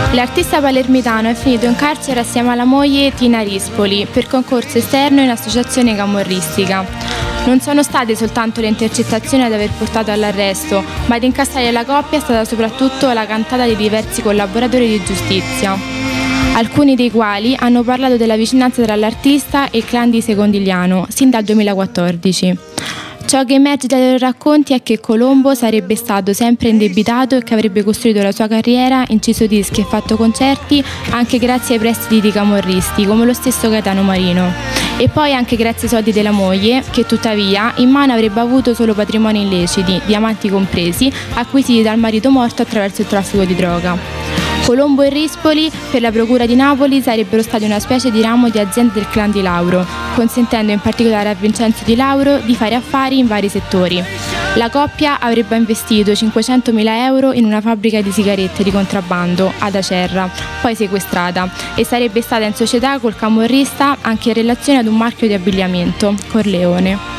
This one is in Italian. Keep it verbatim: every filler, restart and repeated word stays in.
L'artista palermitano è finito in carcere assieme alla moglie Tina Rispoli per concorso esterno in associazione camorristica. Non sono state soltanto le intercettazioni ad aver portato all'arresto, ma ad incastrare la coppia è stata soprattutto la cantata di diversi collaboratori di giustizia, alcuni dei quali hanno parlato della vicinanza tra l'artista e il clan di Secondigliano sin dal duemilaquattordici. Ciò che emerge dai loro racconti è che Colombo sarebbe stato sempre indebitato e che avrebbe costruito la sua carriera, inciso dischi e fatto concerti anche grazie ai prestiti di camorristi, come lo stesso Gaetano Marino. E poi anche grazie ai soldi della moglie, che tuttavia in mano avrebbe avuto solo patrimoni illeciti, diamanti compresi, acquisiti dal marito morto attraverso il traffico di droga. Colombo e Rispoli per la procura di Napoli sarebbero stati una specie di ramo di azienda del clan di Lauro, consentendo in particolare a Vincenzo Di Lauro di fare affari in vari settori. La coppia avrebbe investito cinquecentomila euro in una fabbrica di sigarette di contrabbando ad Acerra, poi sequestrata, e sarebbe stata in società col camorrista anche in relazione ad un marchio di abbigliamento, Corleone.